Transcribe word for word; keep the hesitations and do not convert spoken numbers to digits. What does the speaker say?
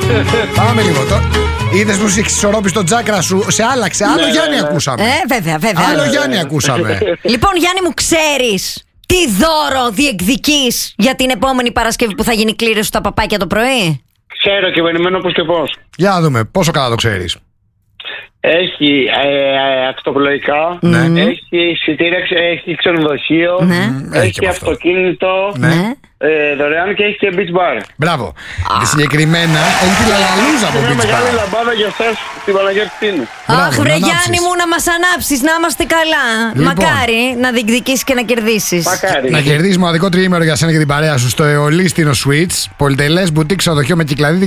Πάμε λίγο τώρα. Είδες πως είχες ισορρόπηση το τζάκρα σου. Σε άλλαξε. Άλλο Ναι, Γιάννη ναι, ναι. ακούσαμε. Ε, βέβαια, βέβαια. Άλλο Γιάννη ακούσαμε. Λοιπόν, Γιάννη μου, ξέρεις τι δώρο διεκδικείς για την επόμενη Παρασκευή που θα γίνει κλήρωση στα παπάκια το πρωί? Ξέρω και περιμένω πώς και πώς. Για να δούμε πόσο καλά το ξέρεις. Έχει ε, ακτοπλοϊκά, Ναι. έχει εισιτήρια, έχει ξενοδοχείο, Ναι. Έχει έχει και από αυτό. αυτοκίνητο Ναι. Ναι. ε, δωρεάν και έχει και beach bar. Μπράβο. Και συγκεκριμένα έχει τη λαλαλούζα από Μια beach μεγάλη bar. λαμπάδα για εσάς στην Παναγιώτητίνου. Μπράβο, Αχ, να βρε ανάψεις. Γιάννη μου, να μας ανάψεις, να είμαστε καλά. Λοιπόν. Μακάρι να διεκδικήσεις και να κερδίσεις. Μακάρι. Να κερδίσεις μοναδικό τριήμερο για σένα και την παρέα σου στο Εολίστινο Suites. Πολυτελές μπουτίκ ξενοδοχείο με κυκλαδί.